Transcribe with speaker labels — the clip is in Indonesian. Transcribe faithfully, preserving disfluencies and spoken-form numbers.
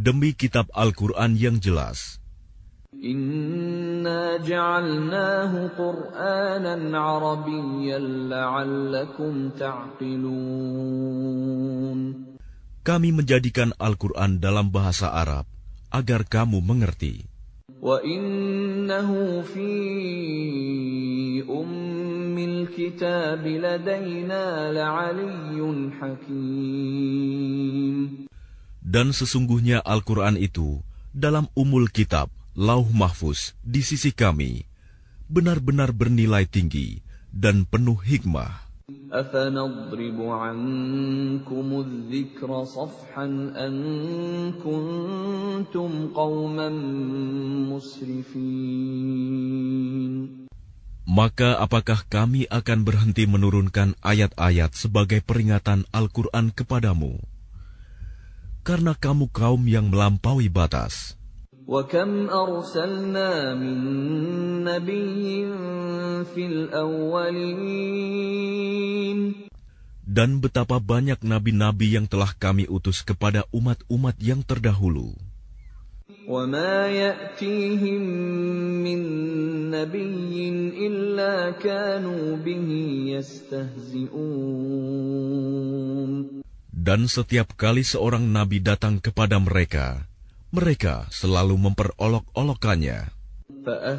Speaker 1: demi kitab Al-Quran yang jelas.
Speaker 2: Inna ja'alnahu Qur'anan Arabiyyan la'allakum ta'qilun.
Speaker 1: Kami menjadikan Al-Quran dalam bahasa Arab agar kamu mengerti.
Speaker 2: Wa innahu fi ummil kitab ladaina la'aliyyun hakim.
Speaker 1: Dan sesungguhnya Al-Quran itu dalam umul kitab, Lauh Mahfuz di sisi kami, benar-benar bernilai tinggi dan penuh hikmah.
Speaker 2: Afanadribu ankumudz dzikra safhan an kuntum qauman musrifin.
Speaker 1: Maka apakah kami akan berhenti menurunkan ayat-ayat sebagai peringatan Al-Quran kepadamu? Karena kamu kaum yang melampaui batas.
Speaker 2: وَكَمْ أَرْسَلْنَا مِن نَّبِيٍّ فِي الْأَوَّلِينَ.
Speaker 1: Dan betapa banyak nabi-nabi yang telah kami utus kepada umat-umat yang terdahulu.
Speaker 2: وَمَا يَأْتِيهِم مِّن نَّبِيٍّ إِلَّا كَانُوا بِهِ يَسْتَهْزِئُونَ. Dan
Speaker 1: setiap kali seorang nabi datang kepada mereka, mereka selalu memperolok-olokannya.